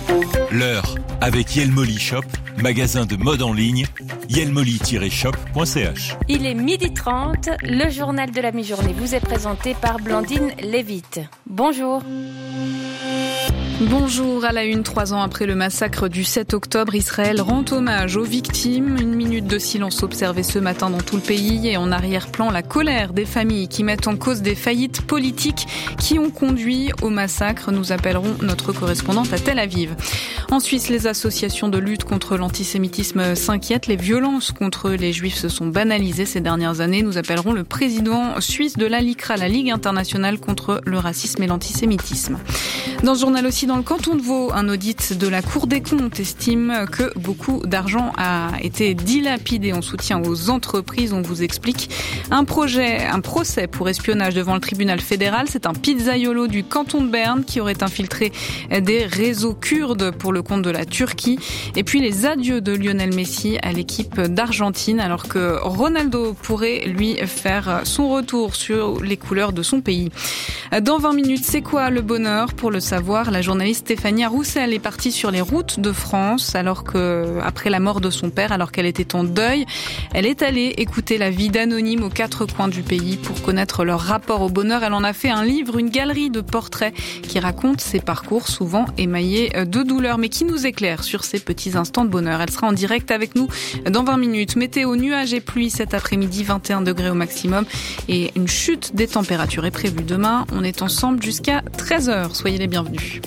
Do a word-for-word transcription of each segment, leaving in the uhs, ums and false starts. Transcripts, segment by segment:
L'heure avec Yelmoli Shop, magasin de mode en ligne, yelmoli tiret shop point c h. Il est midi trente, le journal de la mi-journée vous est présenté par Blandine Lévite. Bonjour. Bonjour, à la une, trois ans après le massacre du sept octobre, Israël rend hommage aux victimes. Une minute de silence observée ce matin dans tout le pays et en arrière-plan, la colère des familles qui mettent en cause des faillites politiques qui ont conduit au massacre. Nous appellerons notre correspondante à Tel Aviv. En Suisse, les associations de lutte contre l'antisémitisme s'inquiètent. Les violences contre les juifs se sont banalisées ces dernières années. Nous appellerons le président suisse de la LICRA, la Ligue internationale contre le racisme et l'antisémitisme. Dans ce journal aussi, dans le canton de Vaud, un audit de la Cour des comptes estime que beaucoup d'argent a été dilapidé en soutien aux entreprises. On vous explique un projet, un procès pour espionnage devant le tribunal fédéral. C'est un pizzaiolo du canton de Berne qui aurait infiltré des réseaux kurdes pour le compte de la Turquie. Et puis les adieux de Lionel Messi à l'équipe d'Argentine, alors que Ronaldo pourrait lui faire son retour sur les couleurs de son pays. Dans vingt minutes, c'est quoi le bonheur? Pour le savoir, la journaliste Stéphania Roussel est partie sur les routes de France alors que, après la mort de son père, alors qu'elle était en deuil, elle est allée écouter la vie d'anonymes aux quatre coins du pays pour connaître leur rapport au bonheur. Elle en a fait un livre, une galerie de portraits qui raconte ses parcours souvent émaillés de douleur, mais qui nous éclaire sur ces petits instants de bonheur. Elle sera en direct avec nous dans vingt minutes. Météo, nuages et pluie cet après-midi, vingt et un degrés au maximum et une chute des températures est prévue demain. On est ensemble jusqu'à treize heures. Soyez les bienvenus.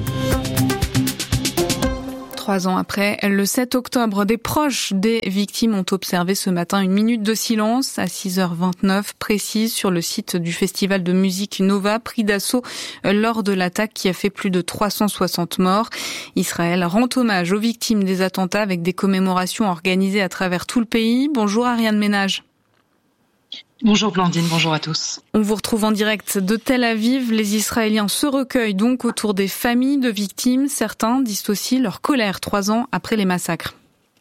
Trois ans après le sept octobre, des proches des victimes ont observé ce matin une minute de silence à six heures vingt-neuf précise sur le site du festival de musique Nova, pris d'assaut lors de l'attaque qui a fait plus de trois cent soixante morts. Israël rend hommage aux victimes des attentats avec des commémorations organisées à travers tout le pays. Bonjour Ariane Ménage. Bonjour Blandine, bonjour à tous. On vous retrouve en direct de Tel Aviv. Les Israéliens se recueillent donc autour des familles de victimes. Certains disent aussi leur colère trois ans après les massacres.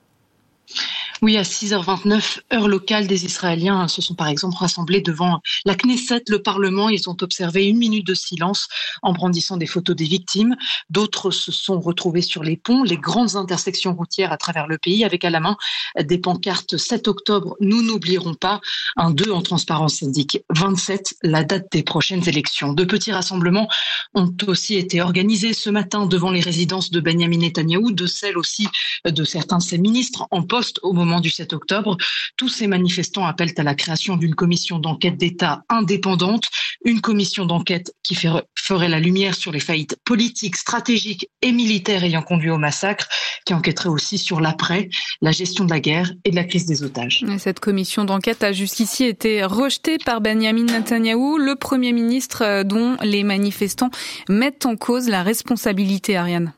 Oui, à six heures vingt-neuf, heure locale, des Israéliens se sont par exemple rassemblés devant la Knesset, le Parlement. Ils ont observé une minute de silence en brandissant des photos des victimes. D'autres se sont retrouvés sur les ponts, les grandes intersections routières à travers le pays, avec à la main des pancartes sept octobre, nous n'oublierons pas. Un deux en transparence indique vingt-sept, la date des prochaines élections. De petits rassemblements ont aussi été organisés ce matin devant les résidences de Benjamin Netanyahou, de celles aussi de certains de ses ministres en poste au moment du sept octobre. Tous ces manifestants appellent à la création d'une commission d'enquête d'État indépendante, une commission d'enquête qui ferait la lumière sur les faillites politiques, stratégiques et militaires ayant conduit au massacre, qui enquêterait aussi sur l'après, la gestion de la guerre et de la crise des otages. Et cette commission d'enquête a jusqu'ici été rejetée par Benjamin Netanyahou, le Premier ministre dont les manifestants mettent en cause la responsabilité, Ariane.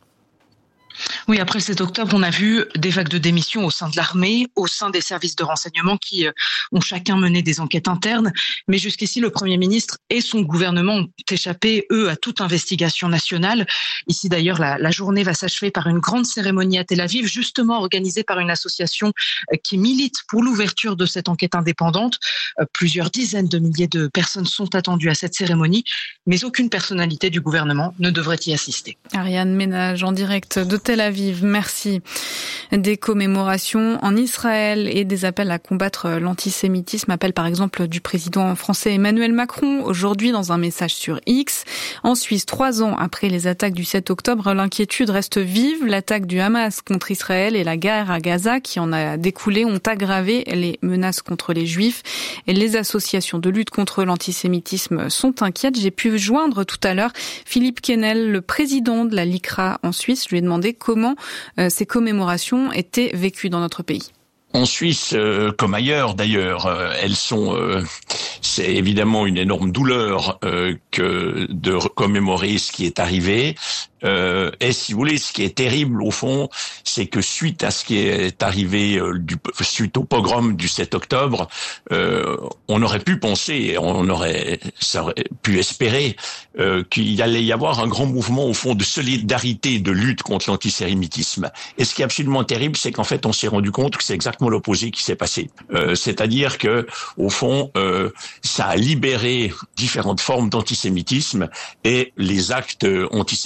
Oui, après le sept octobre, on a vu des vagues de démissions au sein de l'armée, au sein des services de renseignement qui ont chacun mené des enquêtes internes. Mais jusqu'ici, le Premier ministre et son gouvernement ont échappé, eux, à toute investigation nationale. Ici, d'ailleurs, la, la journée va s'achever par une grande cérémonie à Tel Aviv, justement organisée par une association qui milite pour l'ouverture de cette enquête indépendante. Plusieurs dizaines de milliers de personnes sont attendues à cette cérémonie, mais aucune personnalité du gouvernement ne devrait y assister. Ariane Ménage, en direct de Tel Aviv, merci. Des commémorations en Israël et des appels à combattre l'antisémitisme, appel par exemple du président français Emmanuel Macron aujourd'hui dans un message sur X. En Suisse, trois ans après les attaques du sept octobre, l'inquiétude reste vive. L'attaque du Hamas contre Israël et la guerre à Gaza qui en a découlé ont aggravé les menaces contre les Juifs. Et les associations de lutte contre l'antisémitisme sont inquiètes. J'ai pu joindre tout à l'heure Philippe Kennel, le président de la LICRA en Suisse. Je lui ai demandé comment euh, ces commémorations étaient vécues dans notre pays. En Suisse, euh, comme ailleurs d'ailleurs, euh, elles sont. Euh, c'est évidemment une énorme douleur euh, que de commémorer ce qui est arrivé. Euh, et si vous voulez, ce qui est terrible au fond, c'est que suite à ce qui est arrivé, euh, du, suite au pogrom du sept octobre, euh, on aurait pu penser, on aurait, ça aurait pu espérer euh, qu'il y allait y avoir un grand mouvement au fond de solidarité, de lutte contre l'antisémitisme. Et ce qui est absolument terrible, c'est qu'en fait, on s'est rendu compte que c'est exactement l'opposé qui s'est passé. Euh, c'est-à-dire que, au fond, euh, ça a libéré différentes formes d'antisémitisme et les actes antisémites se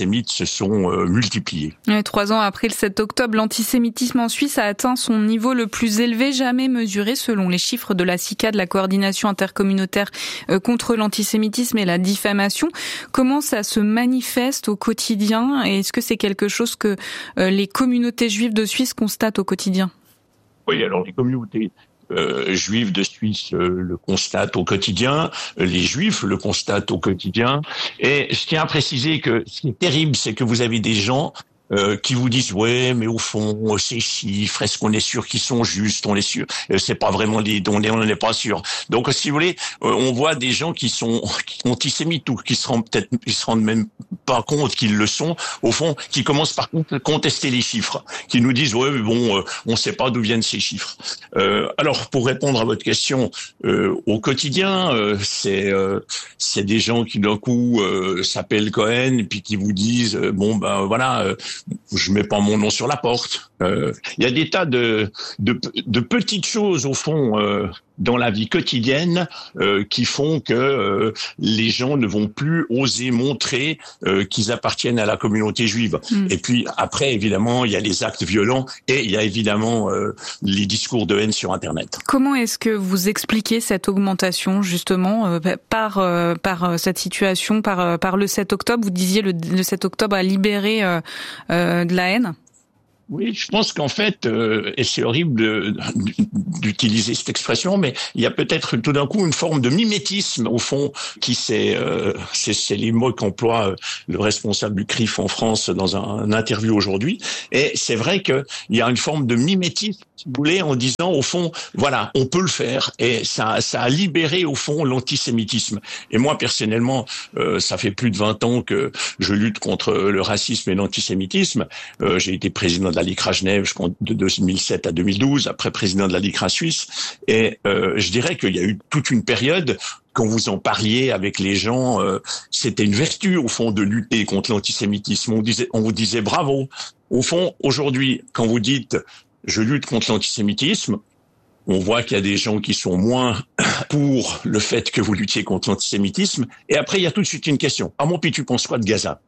sont euh, multipliés. Et trois ans après le sept octobre, l'antisémitisme en Suisse a atteint son niveau le plus élevé jamais mesuré selon les chiffres de la CICAD, la coordination intercommunautaire contre l'antisémitisme et la diffamation. Comment ça se manifeste au quotidien et est-ce que c'est quelque chose que les communautés juives de Suisse constatent au quotidien? Oui, alors les communautés Euh, juifs de Suisse euh, le constatent au quotidien, les juifs le constatent au quotidien. Et je tiens à préciser que ce qui est terrible, c'est que vous avez des gens euh, qui vous disent ouais, mais au fond ces chiffres, est-ce qu'on est sûr qu'ils sont justes? On est sûr, euh, c'est pas vraiment les, on n'est on n'est pas sûr. Donc si vous voulez, euh, on voit des gens qui sont antisémites ou qui se rendent peut-être, ils se rendent même pas compte qu'ils le sont. Au fond, qui commencent par contester les chiffres, qui nous disent ouais, mais bon, euh, on sait pas d'où viennent ces chiffres. Euh, alors pour répondre à votre question, euh, au quotidien, euh, c'est euh, c'est des gens qui d'un coup euh, s'appellent Cohen et puis qui vous disent euh, bon ben voilà. Euh, je mets pas mon nom sur la porte. Euh, il y a des tas de, de, de petites choses au fond euh, dans la vie quotidienne euh, qui font que euh, les gens ne vont plus oser montrer euh, qu'ils appartiennent à la communauté juive. Mmh. Et puis après, évidemment, il y a les actes violents et il y a évidemment euh, les discours de haine sur Internet. Comment est-ce que vous expliquez cette augmentation justement euh, par euh, par cette situation, par par le sept octobre? Vous disiez le, le sept octobre a libéré euh, euh, de la haine. Oui, je pense qu'en fait, euh, et c'est horrible de, d'utiliser cette expression, mais il y a peut-être tout d'un coup une forme de mimétisme au fond qui c'est euh, c'est, c'est les mots qu'emploie le responsable du C R I F en France dans un, un interview aujourd'hui. Et c'est vrai que il y a une forme de mimétisme, si vous voulez, en disant au fond, voilà, on peut le faire, et ça ça a libéré au fond l'antisémitisme. Et moi personnellement, euh, ça fait plus de vingt ans que je lutte contre le racisme et l'antisémitisme. Euh, j'ai été président de la LICRA Genève de deux mille sept à deux mille douze, après président de la LICRA Suisse. Et euh, je dirais qu'il y a eu toute une période, quand vous en parliez avec les gens, euh, c'était une vertu au fond de lutter contre l'antisémitisme. On disait, on vous disait bravo. Au fond, aujourd'hui, quand vous dites je lutte contre l'antisémitisme, on voit qu'il y a des gens qui sont moins pour le fait que vous luttiez contre l'antisémitisme. Et après, il y a tout de suite une question. Ah mon, puis tu penses quoi de Gaza?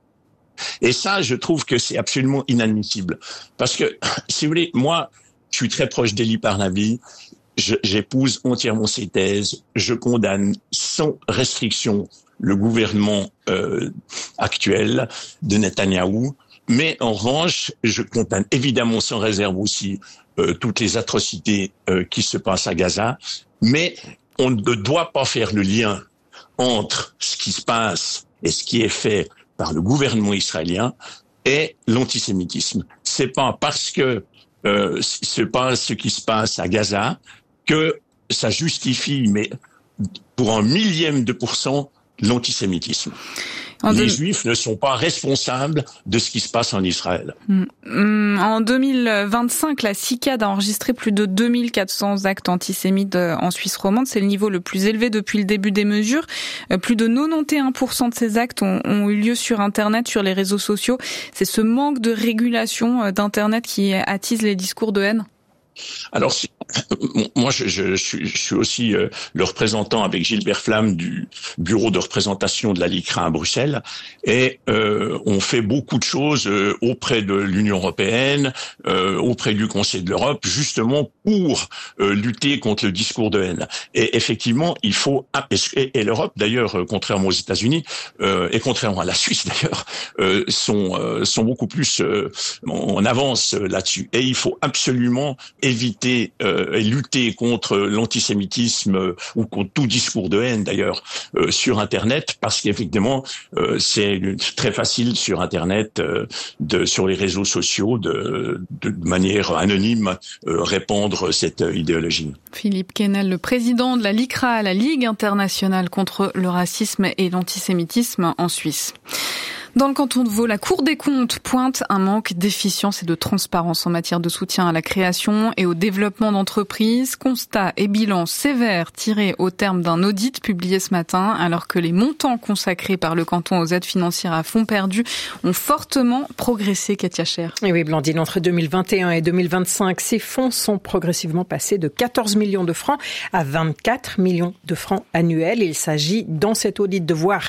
Et ça, je trouve que c'est absolument inadmissible. Parce que, si vous voulez, moi, je suis très proche d'Eli Parnaby, je, j'épouse entièrement ses thèses, je condamne sans restriction le gouvernement euh, actuel de Netanyahou, mais en revanche, je condamne évidemment sans réserve aussi euh, toutes les atrocités euh, qui se passent à Gaza, mais on ne doit pas faire le lien entre ce qui se passe et ce qui est fait par le gouvernement israélien et l'antisémitisme. C'est pas parce que euh, c'est pas ce qui se passe à Gaza que ça justifie, mais pour un millième de pourcent, l'antisémitisme. En les deux... Juifs ne sont pas responsables de ce qui se passe en Israël. En deux mille vingt-cinq, la CICAD a enregistré plus de deux mille quatre cents actes antisémites en Suisse romande. C'est le niveau le plus élevé depuis le début des mesures. Plus de quatre-vingt-onze pour cent de ces actes ont, ont eu lieu sur Internet, sur les réseaux sociaux. C'est ce manque de régulation d'Internet qui attise les discours de haine. Alors, moi, je, je, je, suis, je suis aussi euh, le représentant avec Gilbert Flamme du bureau de représentation de la LICRA à Bruxelles, et euh, on fait beaucoup de choses euh, auprès de l'Union européenne, euh, auprès du Conseil de l'Europe, justement pour euh, lutter contre le discours de haine. Et effectivement, il faut et, et l'Europe, d'ailleurs, contrairement aux États-Unis euh, et contrairement à la Suisse d'ailleurs, euh, sont euh, sont beaucoup plus euh, en avance là-dessus. Et il faut absolument éviter euh, et lutter contre l'antisémitisme euh, ou contre tout discours de haine d'ailleurs euh, sur Internet, parce qu'effectivement euh, c'est très facile sur Internet, euh, de sur les réseaux sociaux, de, de manière anonyme euh, répandre cette idéologie. Philippe Quesnel, le président de la LICRA, la Ligue internationale contre le racisme et l'antisémitisme en Suisse. Dans le canton de Vaud, la Cour des comptes pointe un manque d'efficience et de transparence en matière de soutien à la création et au développement d'entreprises. Constat et bilan sévère tiré au terme d'un audit publié ce matin, alors que les montants consacrés par le canton aux aides financières à fonds perdus ont fortement progressé, Katia Cher. Et oui, Blandine, entre deux mille vingt et un et deux mille vingt-cinq, ces fonds sont progressivement passés de quatorze millions de francs à vingt-quatre millions de francs annuels. Il s'agit, dans cet audit, de voir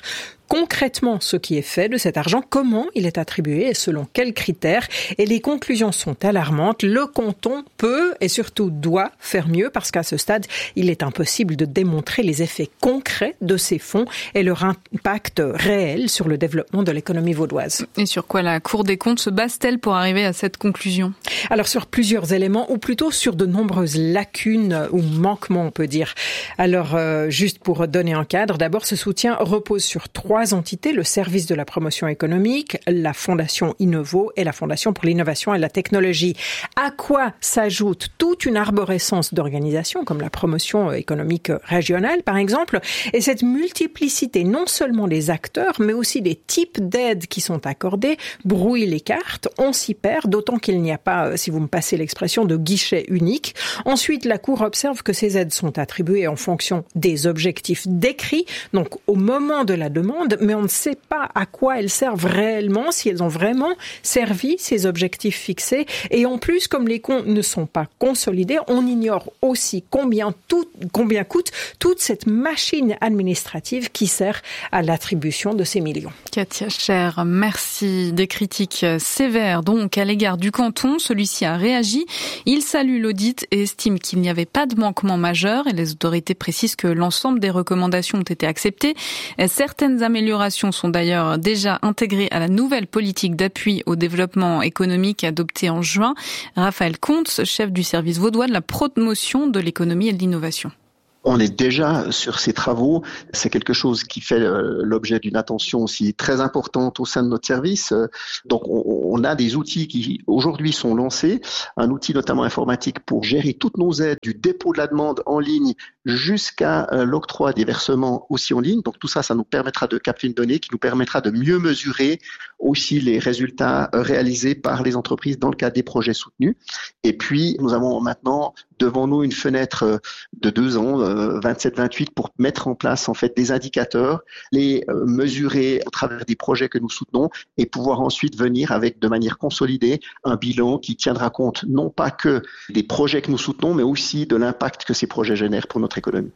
concrètement ce qui est fait de cet argent, comment il est attribué et selon quels critères. Et les conclusions sont alarmantes. Le canton peut et surtout doit faire mieux parce qu'à ce stade, il est impossible de démontrer les effets concrets de ces fonds et leur impact réel sur le développement de l'économie vaudoise. Et sur quoi la Cour des comptes se base-t-elle pour arriver à cette conclusion ? Alors sur plusieurs éléments, ou plutôt sur de nombreuses lacunes ou manquements, on peut dire. Alors euh, juste pour donner un cadre, d'abord ce soutien repose sur trois entités, le service de la promotion économique, la Fondation Innovo et la Fondation pour l'innovation et la technologie. À quoi s'ajoute toute une arborescence d'organisations comme la promotion économique régionale par exemple, et cette multiplicité non seulement des acteurs mais aussi des types d'aides qui sont accordées brouille les cartes, on s'y perd, d'autant qu'il n'y a pas, si vous me passez l'expression, de guichet unique. Ensuite, la Cour observe que ces aides sont attribuées en fonction des objectifs décrits, donc au moment de la demande, mais on ne sait pas à quoi elles servent réellement, si elles ont vraiment servi ces objectifs fixés. Et en plus, comme les comptes ne sont pas consolidés, on ignore aussi combien, tout, combien coûte toute cette machine administrative qui sert à l'attribution de ces millions. Katia Cher, merci. Des critiques sévères donc à l'égard du canton. Celui-ci a réagi. Il salue l'audit et estime qu'il n'y avait pas de manquement majeur et les autorités précisent que l'ensemble des recommandations ont été acceptées. Certaines améliorations sont d'ailleurs déjà intégrées à la nouvelle politique d'appui au développement économique adoptée en juin. Raphaël Comte, chef du service vaudois de la promotion de l'économie et de l'innovation. On est déjà sur ces travaux. C'est quelque chose qui fait l'objet d'une attention aussi très importante au sein de notre service. Donc, on a des outils qui aujourd'hui sont lancés, un outil notamment informatique pour gérer toutes nos aides, du dépôt de la demande en ligne jusqu'à l'octroi des versements aussi en ligne. Donc, tout ça, ça nous permettra de capter une donnée qui nous permettra de mieux mesurer aussi les résultats réalisés par les entreprises dans le cadre des projets soutenus. Et puis, nous avons maintenant devant nous une fenêtre de deux ans, vingt-sept vingt-huit, pour mettre en place en fait des indicateurs, les mesurer au travers des projets que nous soutenons et pouvoir ensuite venir avec de manière consolidée un bilan qui tiendra compte non pas que des projets que nous soutenons, mais aussi de l'impact que ces projets génèrent pour notre économie.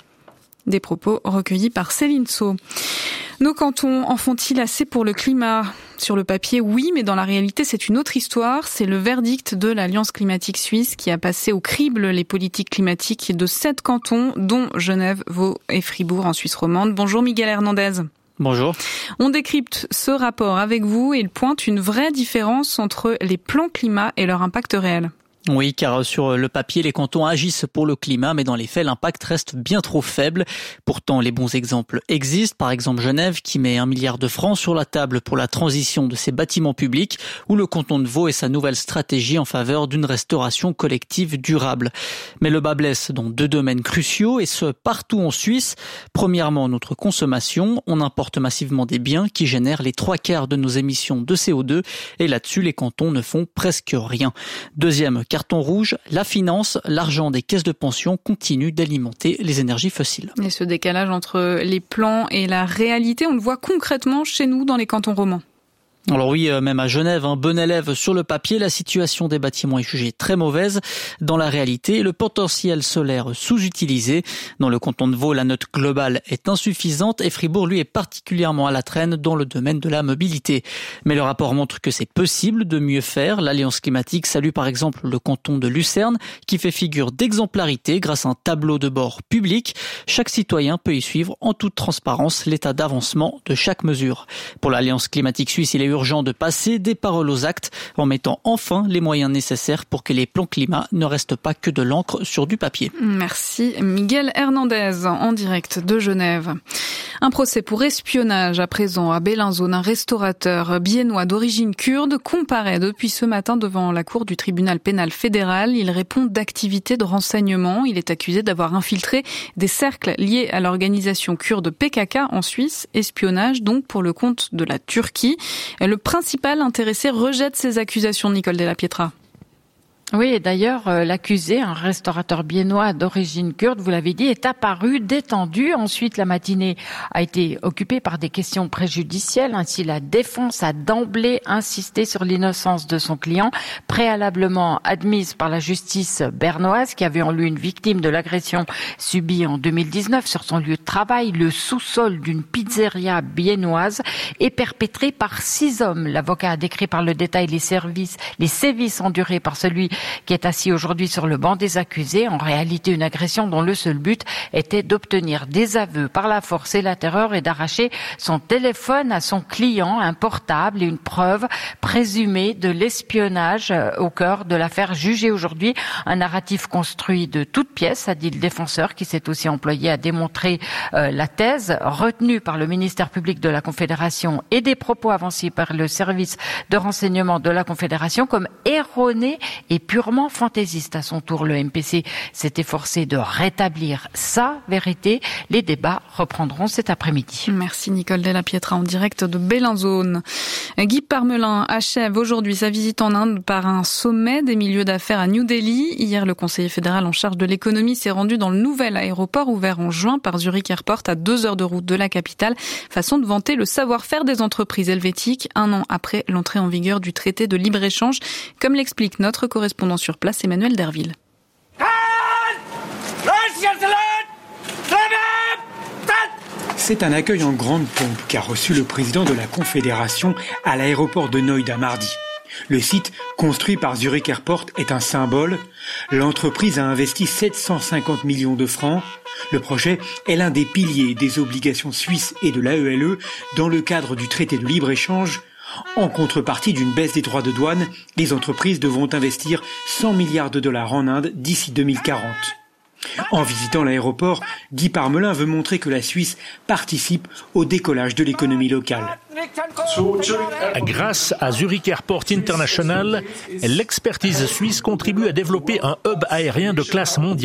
Des propos recueillis par Céline Sceaux. Nos cantons en font-ils assez pour le climat ? Sur le papier, oui, mais dans la réalité, c'est une autre histoire. C'est le verdict de l'Alliance climatique suisse qui a passé au crible les politiques climatiques de sept cantons, dont Genève, Vaud et Fribourg en Suisse romande. Bonjour Miguel Hernandez. Bonjour. On décrypte ce rapport avec vous et il pointe une vraie différence entre les plans climat et leur impact réel. Oui, car sur le papier, les cantons agissent pour le climat, mais dans les faits, l'impact reste bien trop faible. Pourtant, les bons exemples existent. Par exemple, Genève, qui met un milliard de francs sur la table pour la transition de ses bâtiments publics, ou le canton de Vaud et sa nouvelle stratégie en faveur d'une restauration collective durable. Mais le bas blesse dans deux domaines cruciaux, et ce, partout en Suisse. Premièrement, notre consommation. On importe massivement des biens qui génèrent les trois quarts de nos émissions de C O deux, et là-dessus, les cantons ne font presque rien. Deuxième carton rouge, la finance, l'argent des caisses de pension continue d'alimenter les énergies fossiles. Et ce décalage entre les plans et la réalité, on le voit concrètement chez nous dans les cantons romans. Alors oui, même à Genève, un bon élève sur le papier, la situation des bâtiments est jugée très mauvaise. Dans la réalité, le potentiel solaire sous-utilisé. Dans le canton de Vaud, la note globale est insuffisante et Fribourg, lui, est particulièrement à la traîne dans le domaine de la mobilité. Mais le rapport montre que c'est possible de mieux faire. L'Alliance climatique salue par exemple le canton de Lucerne qui fait figure d'exemplarité grâce à un tableau de bord public. Chaque citoyen peut y suivre en toute transparence l'état d'avancement de chaque mesure. Pour l'Alliance climatique suisse, il est urgent de passer des paroles aux actes en mettant enfin les moyens nécessaires pour que les plans climat ne restent pas que de l'encre sur du papier. Merci Miguel Hernandez en direct de Genève. Un procès pour espionnage à présent à Bellinzone. Un restaurateur biennois d'origine kurde comparaît depuis ce matin devant la cour du tribunal pénal fédéral. Il répond d'activités de renseignement. Il est accusé d'avoir infiltré des cercles liés à l'organisation kurde P K K en Suisse. Espionnage donc pour le compte de la Turquie. Le principal intéressé rejette ces accusations, Nicole Della Pietra. Oui, et d'ailleurs, euh, l'accusé, un restaurateur biennois d'origine kurde, vous l'avez dit, est apparu détendu. Ensuite, la matinée a été occupée par des questions préjudicielles. Ainsi, la défense a d'emblée insisté sur l'innocence de son client, préalablement admise par la justice bernoise, qui avait en lui une victime de l'agression subie en deux mille dix-neuf sur son lieu de travail, le sous-sol d'une pizzeria biennoise, est perpétré par six hommes. L'avocat a décrit par le détail les services, les sévices endurés par celui qui est assis aujourd'hui sur le banc des accusés. En réalité, une agression dont le seul but était d'obtenir des aveux par la force et la terreur et d'arracher son téléphone à son client, un portable et une preuve présumée de l'espionnage au cœur de l'affaire jugée aujourd'hui. Un narratif construit de toutes pièces, a dit le défenseur, qui s'est aussi employé à démontrer euh, la thèse retenue par le ministère public de la Confédération et des propos avancés par le service de renseignement de la Confédération comme erronés et purement fantaisiste. À son tour, le M P C s'est efforcé de rétablir sa vérité. Les débats reprendront cet après-midi. Merci Nicole Della Pietra en direct de Bellinzone. Guy Parmelin achève aujourd'hui sa visite en Inde par un sommet des milieux d'affaires à New Delhi. Hier, le conseiller fédéral en charge de l'économie s'est rendu dans le nouvel aéroport ouvert en juin par Zurich Airport à deux heures de route de la capitale. Façon de vanter le savoir-faire des entreprises helvétiques un an après l'entrée en vigueur du traité de libre-échange, comme l'explique notre correspondant sur place, Emmanuel Derville. C'est un accueil en grande pompe qu'a reçu le président de la Confédération à l'aéroport de Noida mardi. Le site, construit par Zurich Airport, est un symbole. L'entreprise a investi sept cent cinquante millions de francs. Le projet est l'un des piliers des obligations suisses et de l'A E L E dans le cadre du traité de libre-échange. En contrepartie d'une baisse des droits de douane, les entreprises devront investir cent milliards de dollars en Inde d'ici deux mille quarante. En visitant l'aéroport, Guy Parmelin veut montrer que la Suisse participe au décollage de l'économie locale. Grâce à Zurich Airport International, l'expertise suisse contribue à développer un hub aérien de classe mondiale.